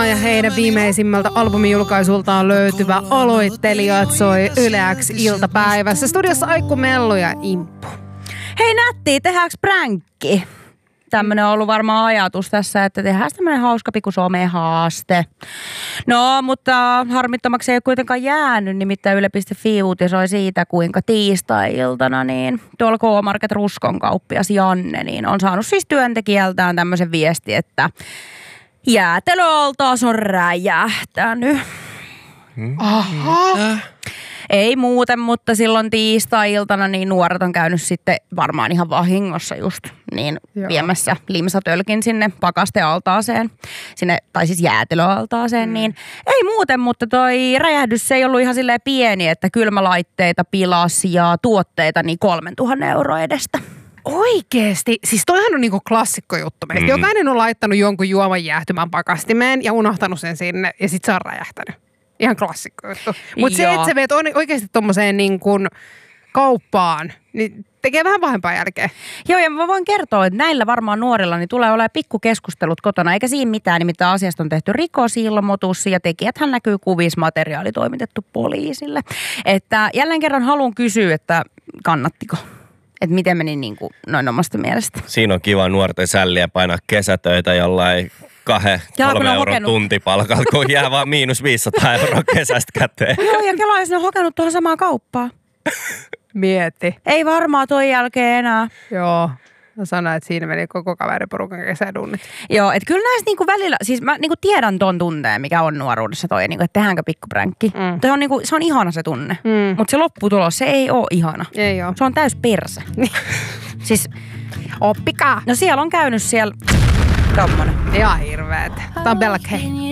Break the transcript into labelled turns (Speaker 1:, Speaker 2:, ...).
Speaker 1: ja heidän viimeisimmältä albumijulkaisultaan löytyvä Aloittelijat soi Yle X iltapäivässä. Studiossa Aikku Mellu ja Imppu.
Speaker 2: Hei nätti, tehdäänkö pränkki? Tämmönen on ollut varmaan ajatus tässä, että tehdään tämmönen hauska pikku somehaaste. No, mutta harmittomaksi ei ole kuitenkaan jäänyt, nimittäin Yle.fi uutisoi siitä, kuinka tiistai-iltana niin tuolla K-Market Ruskon kauppias Janne niin on saanut siis työntekijältään tämmöisen viesti, että jäätelöaltaas on räjähtänyt.
Speaker 1: Aha.
Speaker 2: Ei muuten, mutta silloin tiistai-iltana niin nuoret on käynyt sitten varmaan ihan vahingossa just niin viemässä limsatölkin sinne pakastealtaaseen, tai siis jäätelöaltaaseen, niin ei muuten, mutta toi räjähdys ei ollut ihan silleen pieni, että kylmälaitteita pilas ja tuotteita niin 3 000 € edestä.
Speaker 1: Oikeesti? Siis toihan on niinku klassikko juttu meistä. Jokainen on laittanut jonkun juoman jäähtymään pakastimeen ja unohtanut sen sinne ja sit se on räjähtänyt. Ihan klassikko juttu. Mutta se, että sä veet oikeasti tommoseen niin kuin kauppaan, niin tekee vähän pahempaa jälkeen.
Speaker 2: Joo, ja mä voin kertoa, että näillä varmaan nuorilla niin tulee olemaan pikkukeskustelut kotona, eikä siinä mitään, nimittäin asiasta on tehty rikosilmoitus ja tekijäthän näkyy kuvissa, materiaali toimitettu poliisille. Että jälleen kerran haluan kysyä, että kannattiko? Että miten meni niin kuin noin omasta mielestä?
Speaker 3: Siinä on kiva nuorten sälliä painaa kesätöitä jollain 2-3 euron tuntipalkalta, kun jää vaan -500 € kesästä käteen.
Speaker 2: Joo, ja kelaa, jos ne on hokenut tuohon samaan kauppaan.
Speaker 1: Mieti.
Speaker 2: Ei varmaan toi jälkeen enää.
Speaker 1: Joo. Mä sanoin, että siinä meni koko kaveriporukan kesädunnit.
Speaker 2: Joo, että kyllä näistä niinku välillä, siis mä niinku tiedän ton tunteen, mikä on nuoruudessa toi, niinku, että tehdäänkö pikkupränkki. Toi on niinku, se on ihana se tunne, mutta se lopputulos, se ei ole ihana.
Speaker 1: Ei oo.
Speaker 2: Se on täys perse. Siis,
Speaker 1: oppikaa.
Speaker 2: No siellä on käynyt siellä tommonen.
Speaker 1: Ihan hirveet. Tää on Bella K.